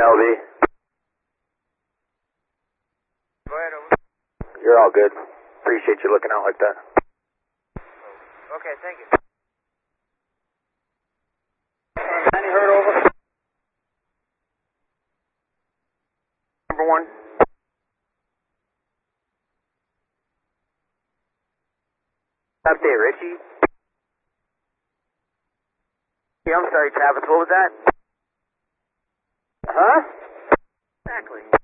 LB. Go ahead, over. You're all good. Appreciate you looking out like that. Okay, thank you. 90 heard over. Number 1. Update, Richie. Yeah, I'm sorry, Travis. What was that? Huh? Exactly.